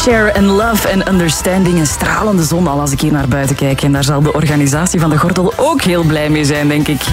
Share and Love and Understanding. Een stralende zon al als ik hier naar buiten kijk. En daar zal de organisatie van de Gordel ook heel blij mee zijn, denk ik.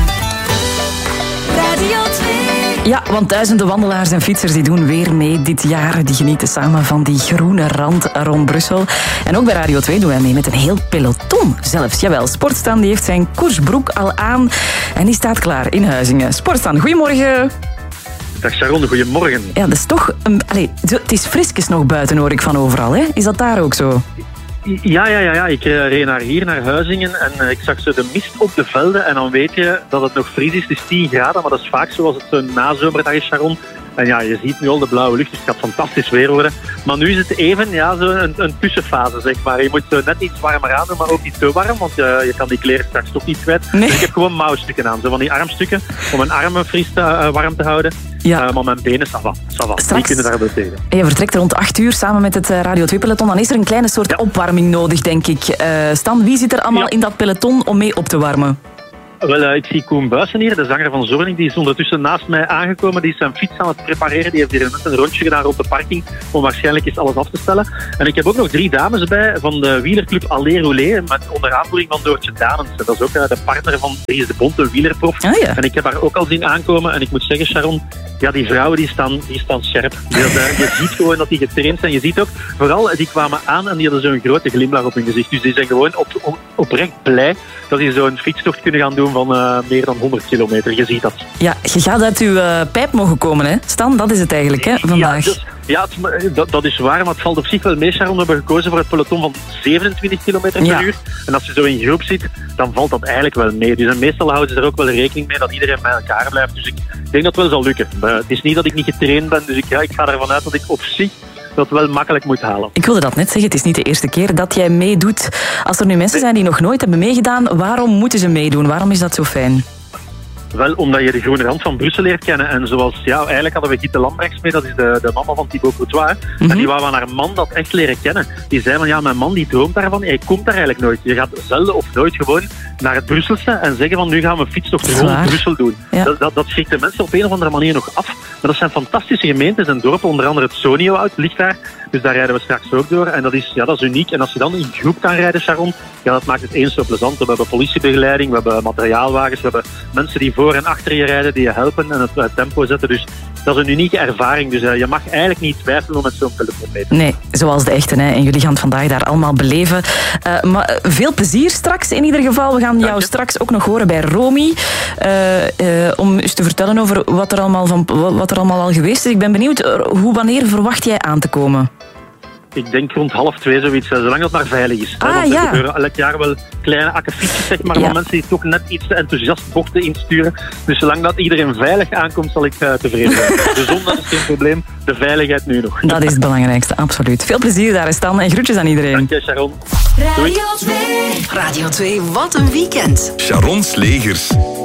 Radio 2. Ja, want duizenden wandelaars en fietsers die doen weer mee dit jaar. Die genieten samen van die groene rand rond Brussel. En ook bij Radio 2 doen wij mee met een heel peloton zelfs. Jawel, Sportstan die heeft zijn koersbroek al aan. En die staat klaar in Huizingen. Sportstan, goedemorgen. Dag Sharon, goedemorgen. Ja, dat is toch... het is frisjes nog buiten, hoor ik van overal. Hè? Is dat daar ook zo? Ja. Ik reed naar hier, naar Huizingen, en ik zag zo de mist op de velden. En dan weet je dat het nog fris is. Het is 10 graden, maar dat is vaak zoals het zo'n nazomerdag is, Sharon. En ja, je ziet nu al de blauwe lucht, dus het gaat fantastisch weer worden. Maar nu is het even zo een tussenfase, zeg maar. Je moet zo net iets warmer aan doen, maar ook niet te warm, want je kan die kleren straks toch niet kwijt. Nee. Dus ik heb gewoon mouwstukken aan, zo van die armstukken, om mijn armen fris warm te houden. Ja. Maar mijn benen, ça va. Die kunnen daar wel tegen. Je vertrekt rond 8 uur samen met het Radio 2-peloton. Dan is er een kleine soort opwarming nodig, denk ik. Stan, wie zit er allemaal in dat peloton om mee op te warmen? Wel, ik zie Koen Buijsen hier, de zanger van Zornig. Die is ondertussen naast mij aangekomen. Die is zijn fiets aan het prepareren. Die heeft hier net een rondje gedaan rond de parking om waarschijnlijk eens alles af te stellen. En ik heb ook nog 3 dames bij van de wielerclub Allez Rouler, met onder aanvoering van Doortje Danensen. Dat is ook de partner van Dries de Bont, de wielerprof. Ah, ja. En ik heb haar ook al zien aankomen. En ik moet zeggen, Sharon, ja, die vrouwen die staan scherp. Je ziet gewoon dat die getraind zijn. Je ziet ook, vooral, die kwamen aan en die hadden zo'n grote glimlach op hun gezicht. Dus die zijn gewoon oprecht blij dat die zo'n fietstocht kunnen gaan doen van meer dan 100 kilometer. Je ziet dat. Ja, je gaat uit uw pijp mogen komen, hè? Stan, dat is het eigenlijk, hè, vandaag. Dat is waar, maar het valt op zich wel mee, Sharon. We hebben gekozen voor het peloton van 27 kilometer per uur. En als je zo in groep zit, dan valt dat eigenlijk wel mee. Dus meestal houden ze er ook wel rekening mee dat iedereen bij elkaar blijft. Dus ik denk dat het wel zal lukken. Maar het is niet dat ik niet getraind ben, dus ik ga ervan uit dat ik op zich dat wel makkelijk moet halen. Ik wilde dat net zeggen, het is niet de eerste keer dat jij meedoet. Als er nu mensen zijn die nog nooit hebben meegedaan, waarom moeten ze meedoen? Waarom is dat zo fijn? Wel, omdat je de groene rand van Brussel leert kennen. En zoals, eigenlijk hadden we Gitte Lambrechts mee, dat is de mama van Thibaut Courtois. En die wou aan haar man dat echt leren kennen. Die zei van, mijn man die droomt daarvan, hij komt daar eigenlijk nooit. Je gaat zelden of nooit gewoon naar het Brusselse en zeggen van, nu gaan we een fietstocht rond Brussel doen. Ja. Dat schrikt de mensen op een of andere manier nog af. Maar dat zijn fantastische gemeentes en dorpen, onder andere het Sonio-oud ligt daar. Dus daar rijden we straks ook door. En dat is uniek. En als je dan in groep kan rijden, Sharon, dat maakt het eens zo plezant. We hebben politiebegeleiding, we hebben materiaalwagens, we hebben mensen die voor en achter je rijden, die je helpen en het tempo zetten. Dus dat is een unieke ervaring. Dus je mag eigenlijk niet twijfelen om met zo'n peloton mee te doen. Nee, zoals de echte. Hè. En jullie gaan het vandaag daar allemaal beleven. Maar veel plezier straks in ieder geval. We gaan jou straks ook nog horen bij Romy. Om eens te vertellen over wat er allemaal al geweest is. Ik ben benieuwd, wanneer verwacht jij aan te komen? Ik denk rond 1:30 zoiets, zolang dat maar veilig is. Want er gebeuren elk jaar wel kleine akkefietjes, zeg maar, van mensen die toch net iets te enthousiast bochten insturen. Dus zolang dat iedereen veilig aankomt, zal ik tevreden zijn. De zon, dat is geen probleem. De veiligheid nu nog. Dat is het belangrijkste, absoluut. Veel plezier daar, Stan, en groetjes aan iedereen. Dank je, Sharon. Radio 2. Radio 2, wat een weekend. Sharon Slegers.